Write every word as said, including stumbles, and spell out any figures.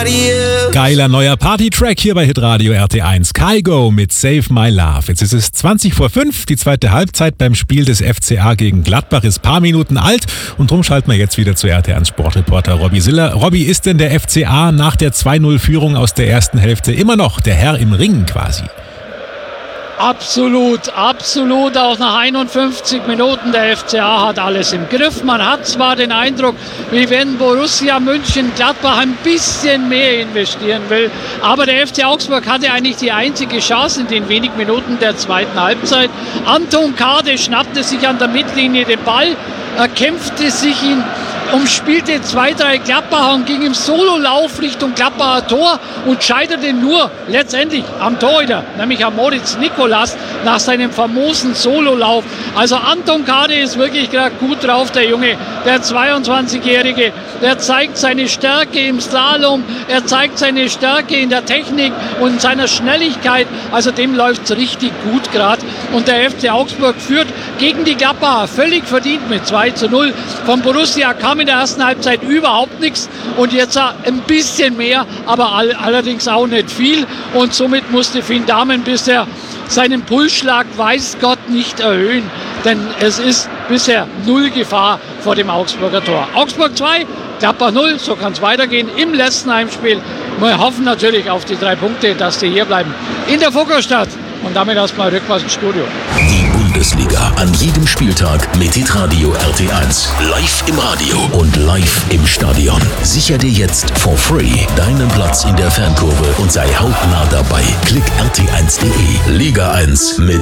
you. Geiler neuer Party-Track hier bei Hitradio R T eins. Kygo mit Save My Love. Jetzt ist es zwanzig vor fünf. Die zweite Halbzeit beim Spiel des F C A gegen Gladbach ist paar Minuten alt. Und drum schalten wir jetzt wieder zu R T eins Sportreporter Robby Siller. Robby, ist denn der F C A nach der zwei null Führung aus der ersten Hälfte immer noch der Herr im Ring quasi? Absolut, absolut. Auch nach einundfünfzig Minuten, der F C A hat alles im Griff. Man hat zwar den Eindruck, wie wenn Borussia Mönchengladbach ein bisschen mehr investieren will, aber der F C Augsburg hatte eigentlich die einzige Chance in den wenigen Minuten der zweiten Halbzeit. Anton Kade schnappte sich an der Mittellinie den Ball, erkämpfte sich ihn, umspielte zwei, drei Gladbacher und ging im Sololauf Richtung Gladbacher Tor und scheiterte nur letztendlich am Torhüter, nämlich am Moritz Nikolas, nach seinem famosen Sololauf. Also Anton Kade ist wirklich gerade gut drauf, der Junge, der zweiundzwanzigjährige, der zeigt seine Stärke im Slalom, er zeigt seine Stärke in der Technik und in seiner Schnelligkeit, also dem läuft es richtig gut gerade. Und der F C Augsburg führt gegen die Gladbacher völlig verdient mit zwei zu null. Von Borussia kam in der ersten Halbzeit überhaupt nichts und jetzt ein bisschen mehr, aber all, allerdings auch nicht viel. Und somit musste Finn Dahmen bisher seinen Pulsschlag, weiß Gott, nicht erhöhen, denn es ist bisher null Gefahr vor dem Augsburger Tor. Augsburg zwei, Gladbach null, so kann es weitergehen im letzten Heimspiel. Wir hoffen natürlich auf die drei Punkte, dass die hier bleiben in der Fuggerstadt. Und damit erstmal rückwärts ins Studio. Die Bundesliga an jedem Spieltag mit Hitradio R T eins. Live im Radio und live im Stadion. Sicher dir jetzt for free deinen Platz in der Fankurve und sei hautnah dabei. Klick r t eins punkt d e. Liga eins mit